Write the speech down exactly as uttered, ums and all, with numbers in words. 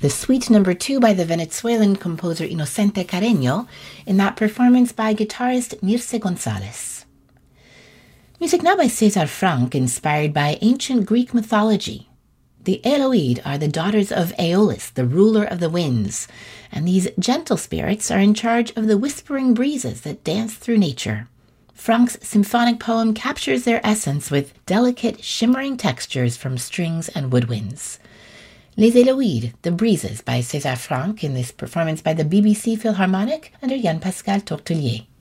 the Suite Number two by the Venezuelan composer Inocente Carreño, in that performance by guitarist Mirce Gonzalez. Music now by César Franck, inspired by ancient Greek mythology. The Eloïd are the daughters of Aeolus, the ruler of the winds, and these gentle spirits are in charge of the whispering breezes that dance through nature. Franck's symphonic poem captures their essence with delicate, shimmering textures from strings and woodwinds. Les Eloïdes, The Breezes by César Franck, in this performance by the B B C Philharmonic under Yann-Pascal Tortelier.